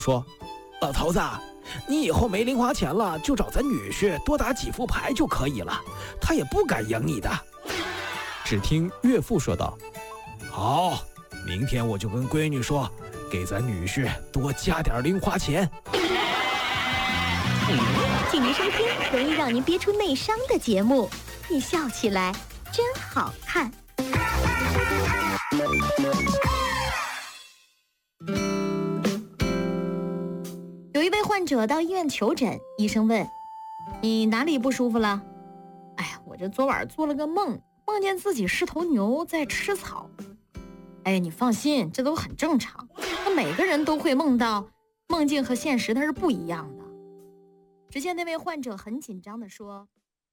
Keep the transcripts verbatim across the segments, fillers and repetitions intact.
说：“老头子，你以后没零花钱了，就找咱女婿多打几副牌就可以了，他也不敢赢你的。”只听岳父说道：“好，明天我就跟闺女说，给咱女婿多加点零花钱。” 请您收听容易让您憋出内伤的节目，你笑起来真好看。有一位患者到医院求诊，医生问：“你哪里不舒服了？”“哎呀，我这昨晚做了个梦，梦见自己是头牛在吃草。”“哎呀，你放心，这都很正常，那每个人都会梦到，梦境和现实它是不一样的。”只见那位患者很紧张地说：“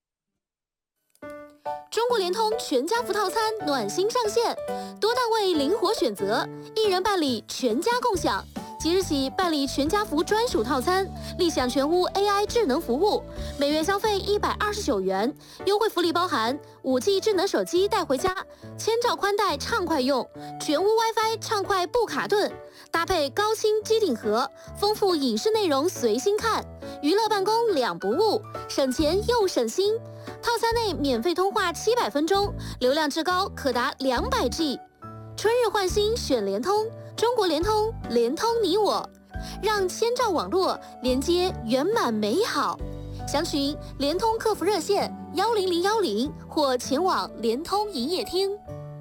中国联通全家福套餐暖心上线，多档位灵活选择，一人办理全家共享。即日起办理全家福专属套餐，立享全屋 A I 智能服务，每月消费一百二十九元，优惠福利包含 五 G 智能手机带回家，千兆宽带畅快用，全屋 WiFi 畅快不卡顿，搭配高清机顶盒，丰富影视内容随心看，娱乐办公两不误，省钱又省心。套餐内免费通话七百分钟，流量至高可达两百 G。春日换新选联通，中国联通，联通你我，让千兆网络连接圆满美好。详询联通客服热线幺零零幺零或前往联通营业厅。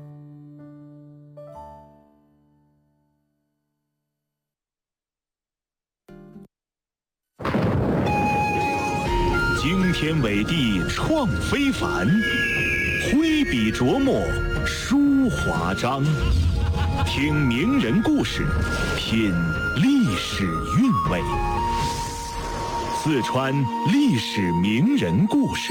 惊天伟地创非凡，挥笔琢磨书华章。听名人故事，品历史韵味。四川历史名人故事。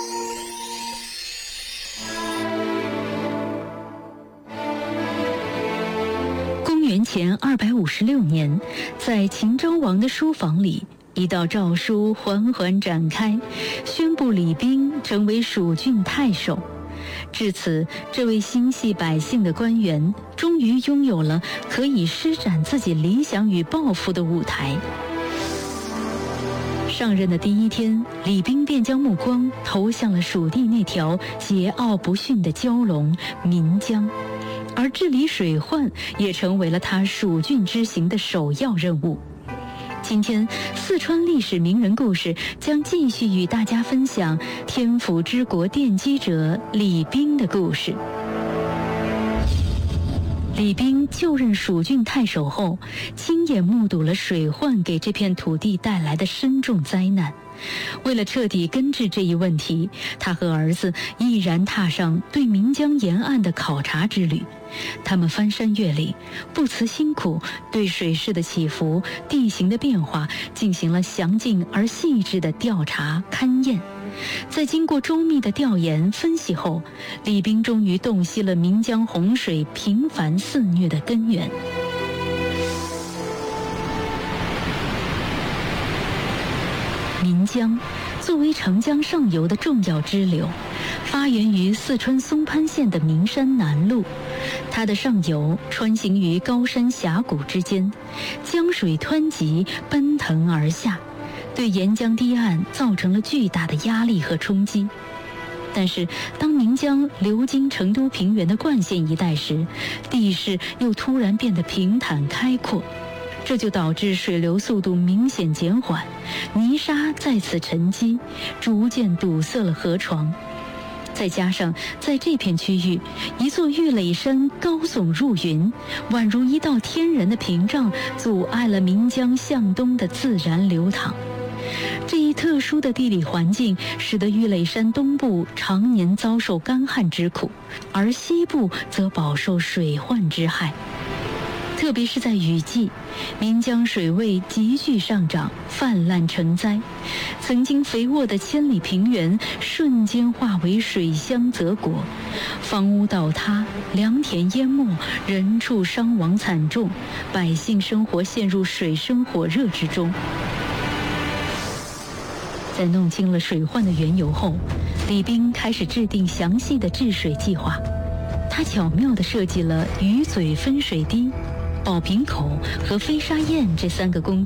公元前二百五十六年，在秦昭王的书房里，一道诏书缓缓展开，宣布李冰成为蜀郡太守。至此，这位心系百姓的官员终于拥有了可以施展自己理想与抱负的舞台。上任的第一天，李冰便将目光投向了蜀地那条桀骜不驯的蛟龙岷江，而治理水患也成为了他蜀郡之行的首要任务。今天，四川历史名人故事将继续与大家分享天府之国奠基者李冰的故事。李冰就任蜀郡太守后，亲眼目睹了水患给这片土地带来的深重灾难。为了彻底根治这一问题，他和儿子毅然踏上对岷江沿岸的考察之旅。他们翻山越岭，不辞辛苦，对水势的起伏、地形的变化进行了详尽而细致的调查勘验。在经过周密的调研分析后，李冰终于洞悉了岷江洪水频繁肆虐的根源。岷江作为长江上游的重要支流，发源于四川松潘县的岷山南麓。它的上游穿行于高山峡谷之间，江水湍急奔腾而下，对沿江堤岸造成了巨大的压力和冲击。但是当岷江流经成都平原的灌县一带时，地势又突然变得平坦开阔，这就导致水流速度明显减缓，泥沙在此沉积，逐渐堵塞了河床。再加上在这片区域，一座玉垒山高耸入云，宛如一道天然的屏障，阻碍了岷江向东的自然流淌。这一特殊的地理环境使得玉垒山东部常年遭受干旱之苦，而西部则饱受水患之害。特别是在雨季，岷江水位急剧上涨，泛滥成灾，曾经肥沃的千里平原瞬间化为水乡泽国，房屋倒塌，良田淹没，人畜伤亡惨重，百姓生活陷入水深火热之中。在弄清了水患的缘由后，李冰开始制定详细的治水计划。他巧妙地设计了鱼嘴分水堤、宝瓶口和飞沙堰这三个工程。